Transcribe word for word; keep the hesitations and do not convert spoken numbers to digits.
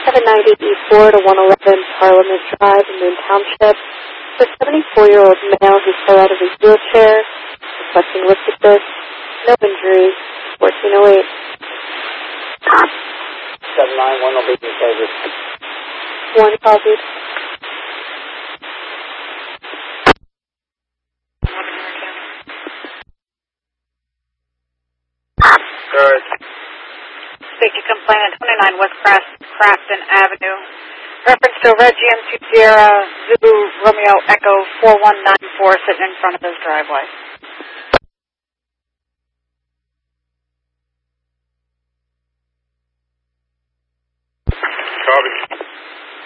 seven ninety E four to one eleven Parliament Drive in Moon Township. For a seventy-four-year-old male who fell out of his wheelchair, requesting lift assist, no injuries, fourteen oh eight. seven nine one will be in service. One copied. Good. Safety complaint twenty-nine West Crafton Avenue. Reference to a red G M two Sierra Zulu Romeo Echo four one nine four sitting in front of his driveway. Copy.